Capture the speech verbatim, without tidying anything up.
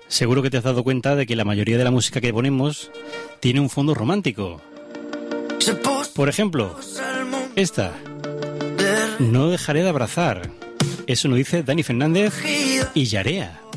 Seguro que te has dado cuenta de que la mayoría de la música que ponemos tiene un fondo romántico. Por ejemplo, esta. No dejaré de abrazar. Eso nos dice Dani Fernández y Yarea.